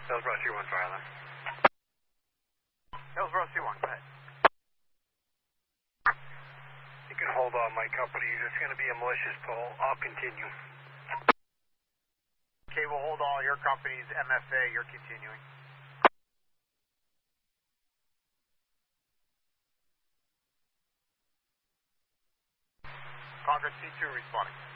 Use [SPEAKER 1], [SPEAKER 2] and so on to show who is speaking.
[SPEAKER 1] Hillsborough 3-1 fire alarm.
[SPEAKER 2] Hillsborough 3-1, go ahead.
[SPEAKER 1] You can hold all my companies. It's going to be a malicious poll. I'll continue.
[SPEAKER 2] Okay, we'll hold all your companies. MFA, you're continuing. Congress C2 responding.